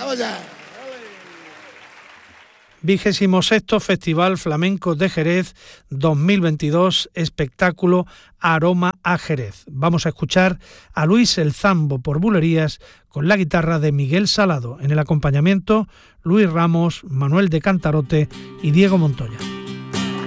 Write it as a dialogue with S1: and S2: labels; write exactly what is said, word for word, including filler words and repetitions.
S1: Vamos ya.
S2: Vigésimo sexto Festival Flamenco de Jerez dos mil veintidós, espectáculo Aroma a Jerez. Vamos a escuchar a Luis el Zambo por bulerías con la guitarra de Miguel Salado. En el acompañamiento, Luis Ramos, Manuel de Cantarote y Diego Montoya.